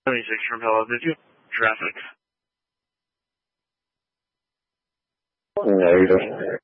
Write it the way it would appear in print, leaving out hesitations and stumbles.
76 from Hello, did you? Traffic. Yeah, you doing?